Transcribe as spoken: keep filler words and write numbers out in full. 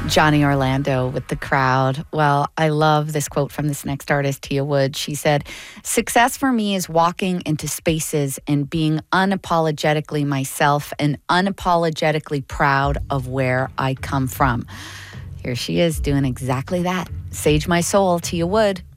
Johnny Orlando with The Crowd. Well, I love this quote from this next artist, Tia Wood. She said, "Success for me is walking into spaces and being unapologetically myself and unapologetically proud of where I come from." Here she is doing exactly that. Sage My Soul, Tia Wood.